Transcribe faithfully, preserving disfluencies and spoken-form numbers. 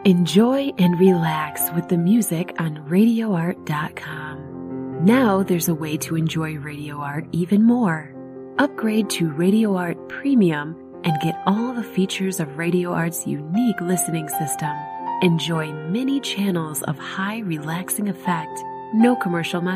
Enjoy and relax with the music on radio art dot com. Now there's a way to enjoy Radio Art even more. Upgrade to Radio Art Premium and get all the features of Radio Art's unique listening system. Enjoy many channels of high relaxing effect, no commercial